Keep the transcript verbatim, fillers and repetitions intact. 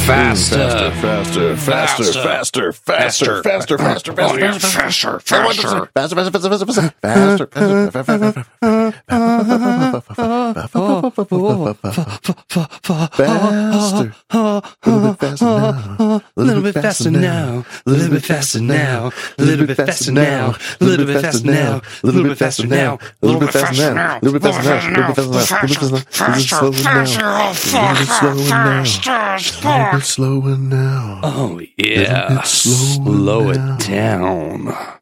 Faster. Faster, faster, faster, faster, faster, faster, Oh, yeah, faster, faster, faster. faster, faster, faster, faster, faster, faster, faster, A little bit faster now, a little bit faster now, a little bit faster now, a little bit faster now, a little bit faster now, a little bit faster now, a little bit faster now, a little bit faster now, faster, faster, faster, slower now. Oh yeah, slow it down.